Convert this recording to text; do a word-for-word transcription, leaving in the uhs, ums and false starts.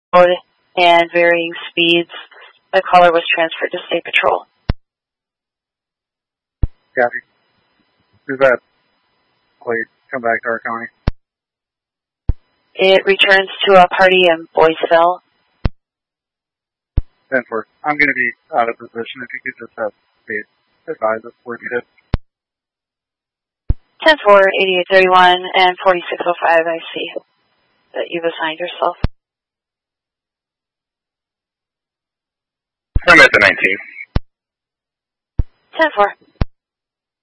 and varying speeds. The caller was transferred to State Patrol. Copy. Who's that? Please come back to our county. It returns to a party in Boyceville. ten four. I'm going to be out of position. If you could just have speed. Advise us where needed. ten four, eighty-eight thirty-one, and forty-six oh five, I see that you've assigned yourself. I'm at the nineteen. ten four.